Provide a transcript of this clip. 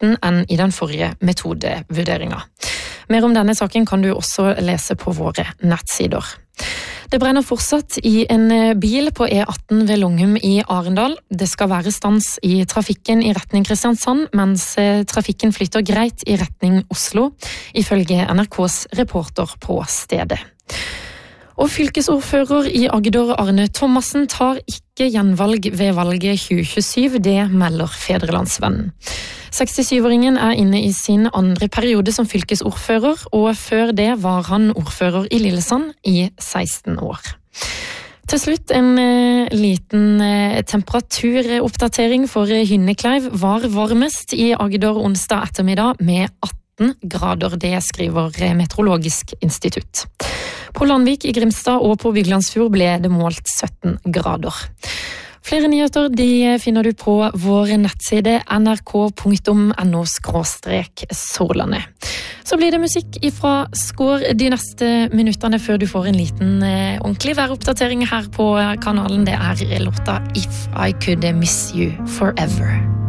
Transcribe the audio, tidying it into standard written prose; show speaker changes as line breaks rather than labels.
2019 enn i den forrige metodevurderingen. Mer om denne saken kan du også lese på våre nettsider. Det brenner fortsatt i en bil på E18 ved Longum i Arendal. Det skal være stans i trafikken i retning Kristiansand, mens trafikken flytter greit i retning Oslo, ifølge NRKs reporter på stedet. Og fylkesordfører i Agder, Arne Thomassen, tar ikke gjenvalg ved valget 2027, det melder Fedrelandsvennen. 67-åringen er inne i sin andre periode som fylkesordfører, og før det var han ordfører i Lillesand i 16 år. Til slutt en liten temperaturoppdatering for Hynnekleiv var varmest i Agder onsdag ettermiddag med 18 grader, det skriver Meteorologisk institutt. På Landvik i Grimstad og på Byglandsfjord ble det målt 17 grader. Flere nyheter de finner du på vår nettside nrk.no/Sørlandet. Så blir det musikk ifra Skår de neste minuttene før du får en liten ordentlig væroppdatering her på kanalen. Det er låta If I Could Miss You Forever.